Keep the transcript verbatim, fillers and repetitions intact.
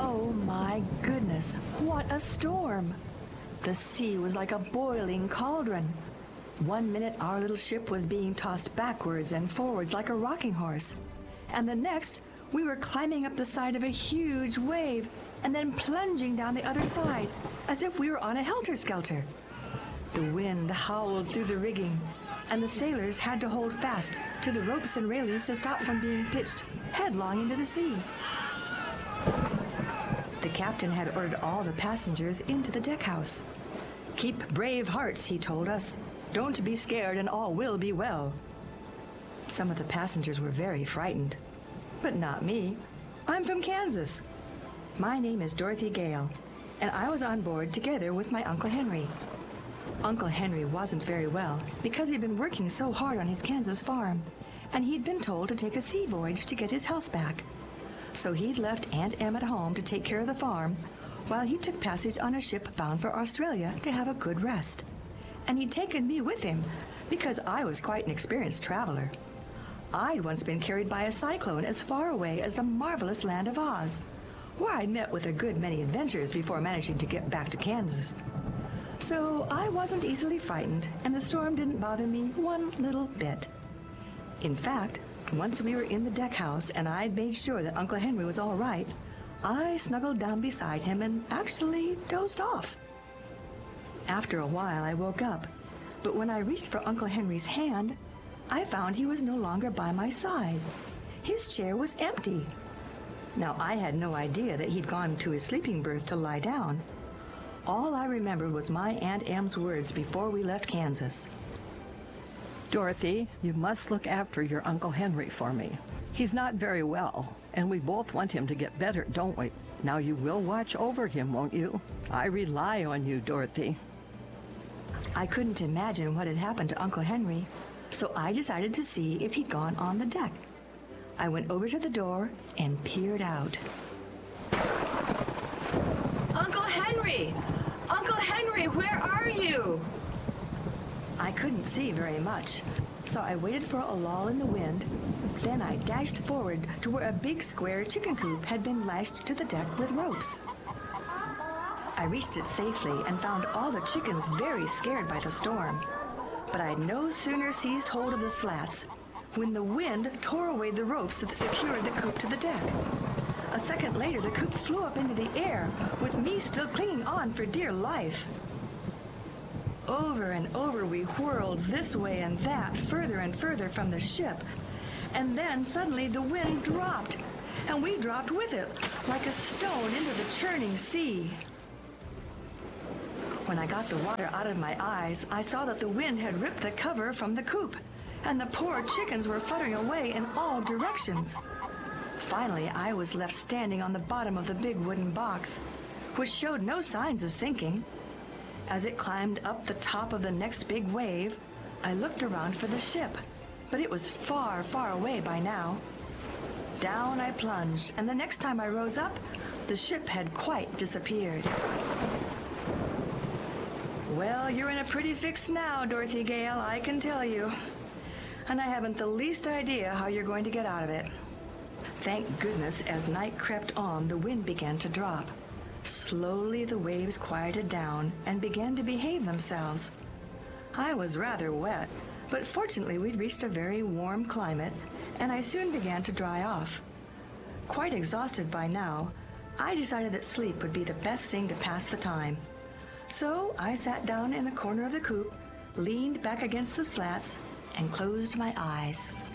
Oh my goodness, what a storm! The sea was like a boiling cauldron. One minute our little ship was being tossed backwards and forwards like a rocking horse, and the next we were climbing up the side of a huge wave and then plunging down the other side as if we were on a helter-skelter. The wind howled through the rigging, and the sailors had to hold fast to the ropes and railings to stop from being pitched headlong into the sea. The captain had ordered all the passengers into the deck house. "Keep brave hearts," he told us. "Don't be scared and all will be well." Some of the passengers were very frightened, but not me. I'm from Kansas. My name is Dorothy Gale, and I was on board together with my Uncle Henry. Uncle Henry wasn't very well because he'd been working so hard on his Kansas farm, and he'd been told to take a sea voyage to get his health back. So he'd left Aunt Em at home to take care of the farm, while he took passage on a ship bound for Australia to have a good rest. And he'd taken me with him because I was quite an experienced traveler. I'd once been carried by a cyclone as far away as the marvelous land of Oz, where I'd met with a good many adventures before managing to get back to Kansas. So I wasn't easily frightened, and the storm didn't bother me one little bit. In fact, once we were in the deck house and I'd made sure that Uncle Henry was all right, I snuggled down beside him and actually dozed off. After a while, I woke up, but when I reached for Uncle Henry's hand, I found he was no longer by my side. His chair was empty. Now, I had no idea that he'd gone to his sleeping berth to lie down. All I remembered was my Aunt Em's words before we left Kansas. "Dorothy, you must look after your Uncle Henry for me. He's not very well, and we both want him to get better, don't we? Now you will watch over him, won't you? I rely on you, Dorothy." I couldn't imagine what had happened to Uncle Henry, so I decided to see if he'd gone on the deck. I went over to the door and peered out. "Uncle Henry! Uncle Henry, where are you?" I couldn't see very much, so I waited for a lull in the wind. Then I dashed forward to where a big square chicken coop had been lashed to the deck with ropes. I reached it safely and found all the chickens very scared by the storm. But I'd no sooner seized hold of the slats when the wind tore away the ropes that secured the coop to the deck. A second later, the coop flew up into the air, with me still clinging on for dear life. Over and over we whirled this way and that, further and further from the ship. And then suddenly the wind dropped, and we dropped with it, like a stone into the churning sea. When I got the water out of my eyes, I saw that the wind had ripped the cover from the coop, and the poor chickens were fluttering away in all directions. Finally, I was left standing on the bottom of the big wooden box, which showed no signs of sinking. As it climbed up the top of the next big wave, I looked around for the ship, but it was far, far away by now. Down I plunged, and the next time I rose up, the ship had quite disappeared. Well, you're in a pretty fix now, Dorothy Gale, I can tell you. And I haven't the least idea how you're going to get out of it. Thank goodness, as night crept on, the wind began to drop. Slowly the waves quieted down and began to behave themselves. I was rather wet, but fortunately we'd reached a very warm climate, and I soon began to dry off. Quite exhausted by now, I decided that sleep would be the best thing to pass the time. So I sat down in the corner of the coop, leaned back against the slats, and closed my eyes.